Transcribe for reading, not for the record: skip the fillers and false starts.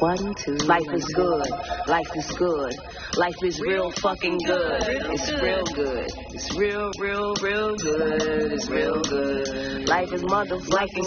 1, 2. Life is good. Life is good. Life is real fucking good. It's real good. It's real good. It's real good. Life is motherfucking